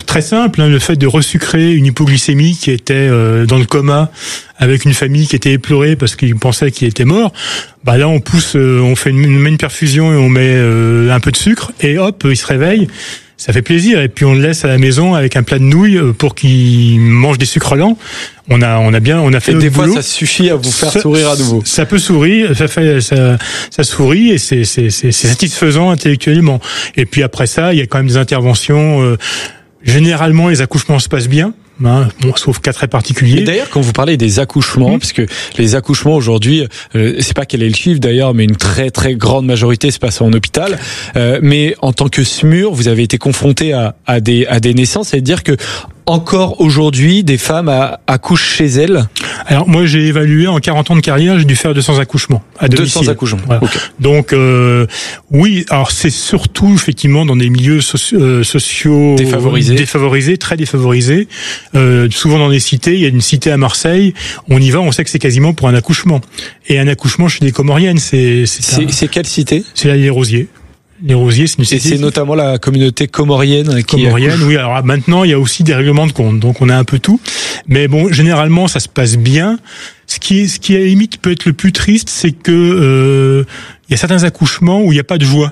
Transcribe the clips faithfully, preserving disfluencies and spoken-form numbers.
très simple, hein, le fait de resucrer une hypoglycémie qui était euh, dans le coma avec une famille qui était éplorée parce qu'ils pensaient qu'il était mort. Bah là, on pousse, euh, on fait une, on met une perfusion et on met euh, un peu de sucre et hop, il se réveille. Ça fait plaisir. Et puis on le laisse à la maison avec un plat de nouilles pour qu'il mange des sucres lents. On a, on a bien, on a fait. Et des fois, boulot. Ça suffit à vous faire ça, sourire à nouveau. Ça peut sourire, ça fait, ça, ça sourit et c'est, c'est, c'est, c'est satisfaisant intellectuellement. Et puis après ça, il y a quand même des interventions. Euh, généralement, les accouchements se passent bien. Hein, bon, sauf cas très particuliers. Et d'ailleurs, quand vous parlez des accouchements, mmh. parce que les accouchements aujourd'hui, euh, c'est pas quel est le chiffre d'ailleurs, mais une très très grande majorité se passe en hôpital. Euh, mais en tant que S M U R, vous avez été confronté à, à des à des naissances, c'est-à-dire que encore aujourd'hui, des femmes à, accouchent chez elles. Alors moi, j'ai évalué en quarante ans de carrière, j'ai dû faire deux cents accouchements à domicile. deux cents accouchements. Voilà. Okay. Donc euh, oui, alors c'est surtout effectivement dans des milieux socio, euh, sociaux défavorisés, défavorisés, très défavorisés. Euh, souvent dans des cités, il y a une cité à Marseille, on y va, on sait que c'est quasiment pour un accouchement. Et un accouchement chez des Comoriennes, c'est c'est, c'est, un, c'est quelle cité? C'est là les Rosiers. Les Rosiers, c'est une cité. Et c'est notamment la communauté comorienne qui comorienne, accouche. oui. Alors maintenant, il y a aussi des règlements de compte, donc on a un peu tout. Mais bon, généralement, ça se passe bien. Ce qui est, ce qui à la limite peut être le plus triste, c'est que euh, il y a certains accouchements où il n'y a pas de joie.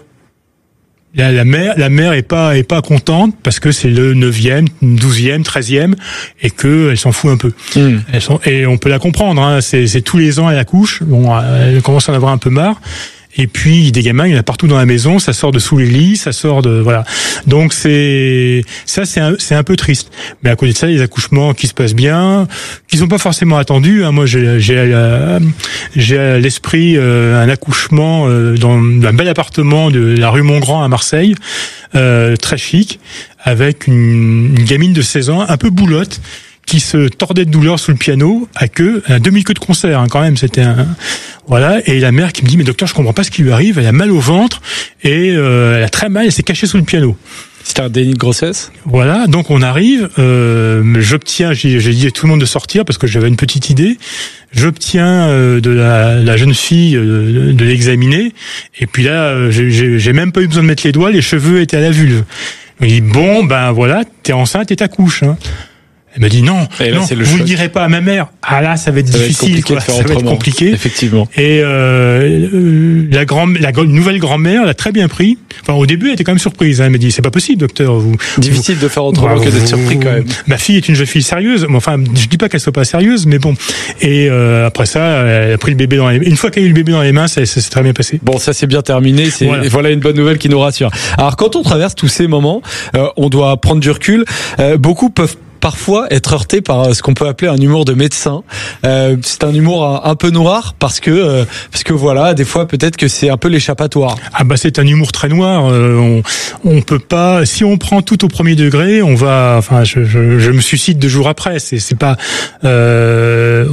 La, la mère, la mère est pas est pas contente parce que c'est le neuvième, douzième, treizième et que elle s'en fout un peu. Mmh. Elles sont, et on peut la comprendre. Hein, c'est, c'est tous les ans elle accouche. Bon, elle commence à en avoir un peu marre. Et puis des gamins, il y en a partout dans la maison, ça sort de sous les lits, ça sort de voilà. Donc c'est ça, c'est un, c'est un peu triste. Mais à côté de ça, les accouchements qui se passent bien, qui sont pas forcément attendus. Hein. Moi, j'ai j'ai, euh, j'ai à l'esprit euh, un accouchement euh, dans un bel appartement de la rue Montgrand à Marseille, euh, très chic, avec une, une gamine de seize ans, un peu boulotte, qui se tordait de douleur sous le piano à queue, à demi-queue de concert, hein, quand même, c'était un, voilà, et la mère qui me dit, mais docteur, je comprends pas ce qui lui arrive, elle a mal au ventre, et, euh, elle a très mal, elle s'est cachée sous le piano. C'était un déni de grossesse? Voilà, donc on arrive, euh, j'obtiens, j'ai, j'ai dit à tout le monde de sortir parce que j'avais une petite idée, j'obtiens euh, de la, la jeune fille euh, de, de l'examiner, et puis là, euh, j'ai, j'ai, j'ai même pas eu besoin de mettre les doigts, les cheveux étaient à la vulve. Il dit, bon, ben voilà, t'es enceinte et t'accouches, hein. Elle m'a dit non, là, non, le vous choc. Le direz pas à ma mère. Ah là, ça va être ça difficile, va être quoi. Ça va être compliqué. Effectivement. Et euh, la grand, la nouvelle grand-mère l'a très bien pris. Enfin, au début, elle était quand même surprise. Hein. Elle m'a dit, c'est pas possible, docteur. Vous, difficile vous, de faire autrement bah, que d'être surpris quand même. Ma fille est une jeune fille sérieuse. Enfin, je dis pas qu'elle soit pas sérieuse, mais bon. Et euh, après ça, elle a pris le bébé dans les. Une fois qu'elle a eu le bébé dans les mains, ça, ça s'est très bien passé. Bon, ça c'est bien terminé. C'est voilà. voilà une bonne nouvelle qui nous rassure. Alors, quand on traverse tous ces moments, euh, on doit prendre du recul. Euh, beaucoup peuvent parfois être heurté par ce qu'on peut appeler un humour de médecin. Euh, c'est un humour un, un peu noir parce que euh, parce que voilà, des fois peut-être que c'est un peu l'échappatoire. Ah bah c'est un humour très noir. Euh, on on peut pas. Si on prend tout au premier degré, on va. Enfin, je je, je me suicide deux jours après. C'est c'est pas. Euh,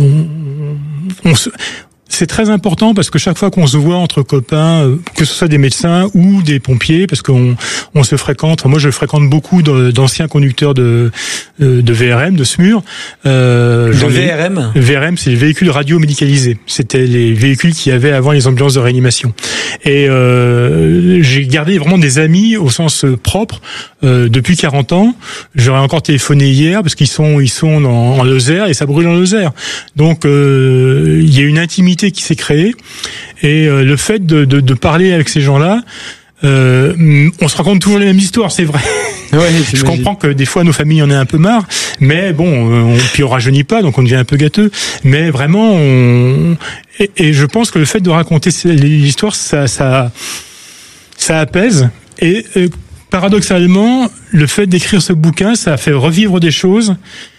on, on se C'est très important parce que chaque fois qu'on se voit entre copains, que ce soit des médecins ou des pompiers, parce qu'on on se fréquente. Enfin, moi, je fréquente beaucoup de, d'anciens conducteurs de de V R M, de S M U R. Euh, de V R M. V R M, c'est les véhicules radiomédicalisés. C'était les véhicules qu'il y avait avant les ambulances de réanimation. Et euh, j'ai gardé vraiment des amis au sens propre euh, depuis quarante ans. J'aurais encore téléphoné hier parce qu'ils sont ils sont en, en Lozère et ça brûle en Lozère. Donc euh, il y a une intimité qui s'est créée et euh, le fait de, de, de parler avec ces gens-là, euh, on se raconte toujours les mêmes histoires, c'est vrai. Ouais, je comprends que des fois nos familles en aient un peu marre, mais bon, on, puis on rajeunit pas, donc on devient un peu gâteux. Mais vraiment, on, et, et je pense que le fait de raconter l'histoire, ça, ça, ça apaise. Et euh, paradoxalement, le fait d'écrire ce bouquin, ça a fait revivre des choses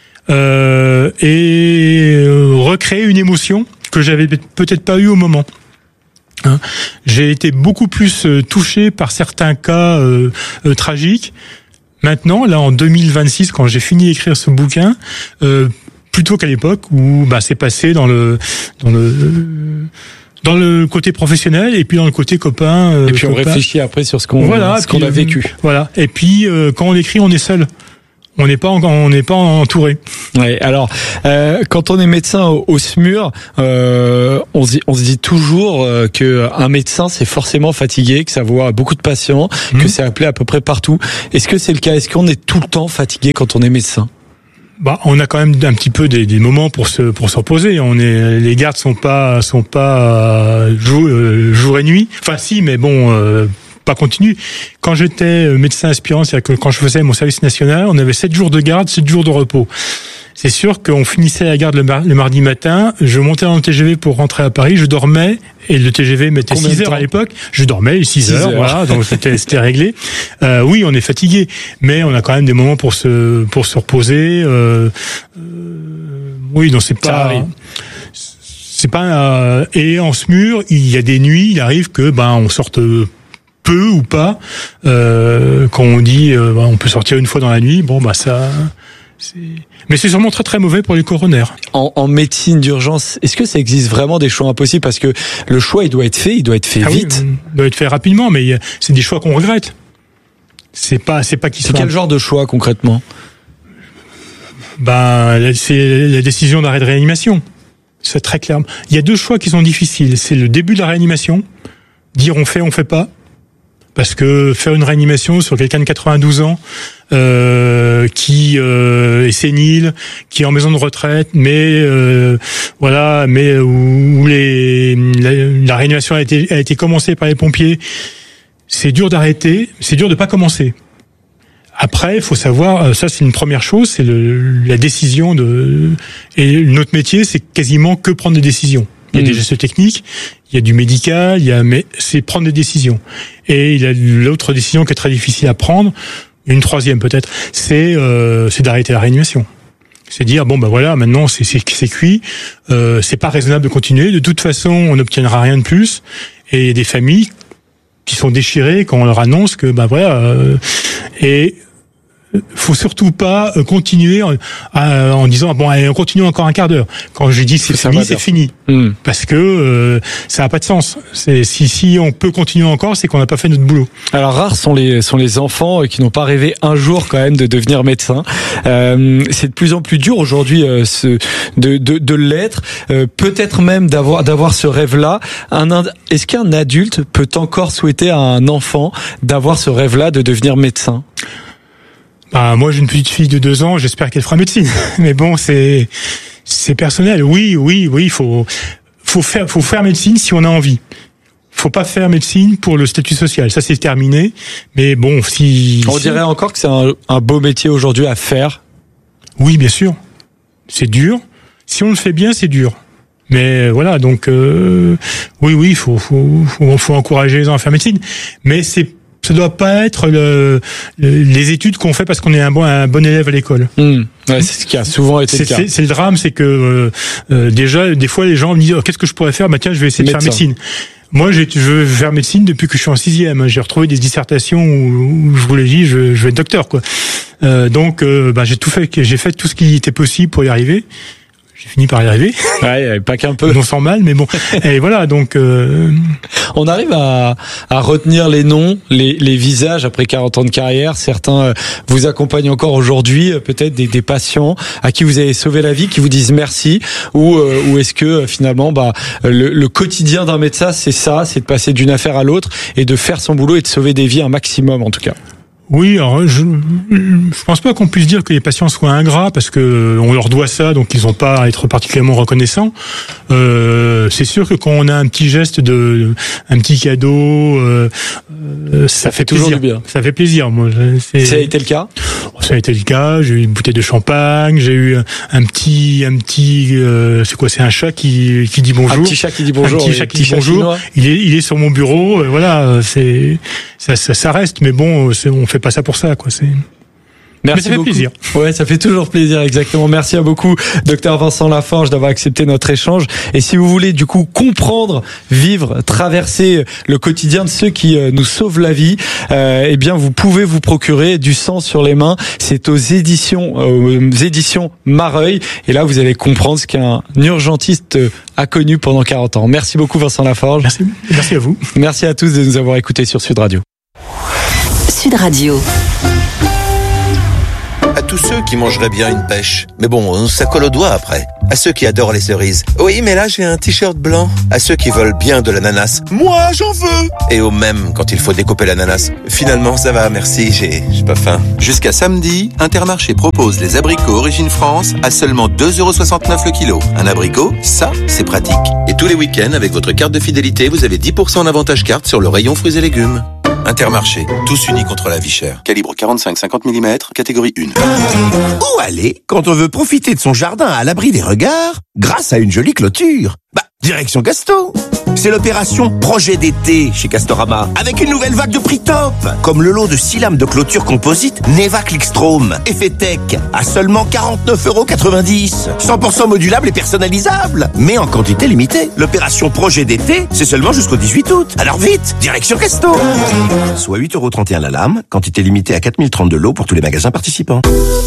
euh, et euh, recréer une émotion que j'avais peut-être pas eu au moment. Hein, j'ai été beaucoup plus euh, touché par certains cas euh, euh, tragiques. Maintenant, là, en deux mille vingt-six, quand j'ai fini d'écrire ce bouquin, euh, plutôt qu'à l'époque où bah, c'est passé dans le dans le dans le côté professionnel et puis dans le côté copain. Euh, et puis on copain. réfléchit après sur ce qu'on voilà, ce qu'on puis, a vécu. Voilà. Et puis euh, quand on écrit, on est seul. on n'est pas en, on n'est pas entouré. Ouais, alors euh, quand on est médecin au, au S M U R, euh, on, se, on se dit toujours euh, que un médecin c'est forcément fatigué, que ça voit beaucoup de patients, mmh. que c'est appelé à peu près partout. Est-ce que c'est le cas? Est-ce qu'on est tout le temps fatigué quand on est médecin? Bah, on a quand même un petit peu des, des moments pour se pour se reposer. On est, les gardes sont pas sont pas jour, jour et nuit. Enfin si, mais bon. Euh, pas continu. Quand j'étais médecin aspirant, c'est-à-dire que quand je faisais mon service national, on avait sept jours de garde, sept jours de repos. C'est sûr qu'on finissait la garde le, mar- le mardi matin, je montais dans le T G V pour rentrer à Paris, je dormais, et le T G V mettait six heures à l'époque, je dormais six heures, heures, voilà, donc c'était, c'était réglé. Euh, oui, on est fatigué, mais on a quand même des moments pour se, pour se reposer, euh, euh, oui, donc c'est pas, c'est pas, euh, et en S M U R, il y a des nuits, il arrive que, ben, on sorte peu ou pas, euh, quand on dit euh, bah, on peut sortir une fois dans la nuit, bon bah ça, c'est... mais c'est sûrement très très mauvais pour les coronaires. En, en médecine d'urgence, est-ce que ça existe vraiment des choix impossibles? Parce que le choix il doit être fait, il doit être fait ah vite. Oui, il doit être fait rapidement, mais c'est des choix qu'on regrette. C'est pas, c'est pas qui. C'est quel genre de choix concrètement? Ben c'est la décision d'arrêt de réanimation. C'est très clair. Il y a deux choix qui sont difficiles. C'est le début de la réanimation, dire on fait, on fait pas. Parce que faire une réanimation sur quelqu'un de quatre-vingt-douze ans euh, qui euh, est sénile, qui est en maison de retraite, mais euh, voilà, mais où, où les la, la réanimation a été a été commencée par les pompiers, c'est dur d'arrêter, c'est dur de pas commencer. Après, il faut savoir, ça c'est une première chose, c'est le, la décision de. Et notre métier, c'est quasiment que prendre des décisions. Il y a des gestes techniques, il y a du médical, il y a, mais c'est prendre des décisions. Et il y a l'autre décision qui est très difficile à prendre, une troisième peut-être, c'est euh, c'est d'arrêter la réanimation. C'est dire bon ben voilà, maintenant c'est c'est, c'est cuit, euh, c'est pas raisonnable de continuer. De toute façon, on n'obtiendra rien de plus. Et il y a des familles qui sont déchirées quand on leur annonce que ben voilà. Euh, et faut surtout pas continuer en, en disant bon allez, on continue encore un quart d'heure. Quand je dis c'est fini, c'est fini, mmh. parce que euh, ça n'a pas de sens. C'est, si si on peut continuer encore, c'est qu'on n'a pas fait notre boulot. Alors rares sont les sont les enfants qui n'ont pas rêvé un jour quand même de devenir médecin. Euh, c'est de plus en plus dur aujourd'hui euh, ce, de, de de l'être. Euh, peut-être même d'avoir d'avoir ce rêve-là. Un, est-ce qu'un adulte peut encore souhaiter à un enfant d'avoir ce rêve-là de devenir médecin? Bah, moi, j'ai une petite fille de deux ans, j'espère qu'elle fera médecine. Mais bon, c'est, c'est personnel. Oui, oui, oui, faut, faut faire, faut faire médecine si on a envie. Faut pas faire médecine pour le statut social. Ça, c'est terminé. Mais bon, si... On si... dirait encore que c'est un, un beau métier aujourd'hui à faire. Oui, bien sûr. C'est dur. Si on le fait bien, c'est dur. Mais voilà, donc, euh, oui, oui, faut, faut, faut, faut encourager les gens à faire médecine. Mais c'est ça doit pas être le, le, les études qu'on fait parce qu'on est un bon, un bon élève à l'école. Mmh. Ouais, c'est ce qui a souvent été c'est, le cas. C'est, c'est le drame, c'est que euh, déjà, des fois, les gens me disent oh, qu'est-ce que je pourrais faire? Bah tiens, je vais essayer médecin. de faire médecine. Moi, j'ai, je veux faire médecine depuis que je suis en sixième. J'ai retrouvé des dissertations où, où je vous l'ai dit, je, je vais être docteur, quoi. Euh, donc, euh, bah, j'ai tout fait, j'ai fait tout ce qui était possible pour y arriver. J'ai fini par y arriver. Ouais, pas qu'un peu. On sent mal, mais bon. Et voilà, donc. Euh... On arrive à, à retenir les noms, les, les visages après quarante ans de carrière. Certains vous accompagnent encore aujourd'hui, peut-être des, des patients à qui vous avez sauvé la vie, qui vous disent merci, ou, euh, ou est-ce que finalement, bah, le, le quotidien d'un médecin, c'est ça, c'est de passer d'une affaire à l'autre et de faire son boulot et de sauver des vies un maximum, en tout cas. Oui, alors je je pense pas qu'on puisse dire que les patients soient ingrats parce que on leur doit ça, donc ils ont pas à être particulièrement reconnaissants. Euh, c'est sûr que quand on a un petit geste de, un petit cadeau, euh, ça, ça fait, fait toujours plaisir. Du bien. Ça fait plaisir. Moi, c'est... Ça a été le cas. Ça a été le cas. J'ai eu une bouteille de champagne. J'ai eu un, un petit, un petit, euh, c'est quoi? C'est un chat qui qui dit bonjour. Un petit chat qui dit bonjour. Un petit chat qui dit bonjour. Chinois. Il est, il est sur mon bureau. Euh, voilà, c'est ça, ça, ça reste. Mais bon, c'est, on fait pas ça pour ça, quoi. C'est. Merci Mais ça fait beaucoup. plaisir. Ouais, ça fait toujours plaisir, exactement. Merci à beaucoup, docteur Vincent Laforge, d'avoir accepté notre échange. Et si vous voulez, du coup, comprendre, vivre, traverser le quotidien de ceux qui euh, nous sauvent la vie, euh, eh bien, vous pouvez vous procurer Du sang sur les mains. C'est aux éditions, euh, aux éditions Mareuil. Et là, vous allez comprendre ce qu'un urgentiste a connu pendant quarante ans. Merci beaucoup, Vincent Laforge. Merci. Merci à vous. Merci à tous de nous avoir écoutés sur Sud Radio. Sud Radio. À tous ceux qui mangeraient bien une pêche. Mais bon, ça colle aux doigts après. À ceux qui adorent les cerises. Oui, mais là, j'ai un t-shirt blanc. À ceux qui veulent bien de l'ananas. Moi, j'en veux. Et au même, quand il faut découper l'ananas. Finalement, ça va, merci, j'ai, j'ai pas faim. Jusqu'à samedi, Intermarché propose les abricots Origine France à seulement deux euros soixante-neuf le kilo. Un abricot, ça, c'est pratique. Et tous les week-ends, avec votre carte de fidélité, vous avez dix pour cent en avantage carte sur le rayon fruits et légumes. Intermarché, tous unis contre la vie chère. Calibre quarante-cinq cinquante millimètres, catégorie un. Où aller quand on veut profiter de son jardin à l'abri des regards grâce à une jolie clôture? Bah, direction Gasto. C'est l'opération Projet d'été chez Castorama, avec une nouvelle vague de prix top, comme le lot de six lames de clôture composite Neva Clickstrom, effet tech, à seulement quarante-neuf euros quatre-vingt-dix. cent pour cent modulable et personnalisable, mais en quantité limitée. L'opération Projet d'été, c'est seulement jusqu'au dix-huit août. Alors vite, direction Gasto. Soit huit euros trente et un la lame, quantité limitée à quatre mille trente-deux lots pour tous les magasins participants.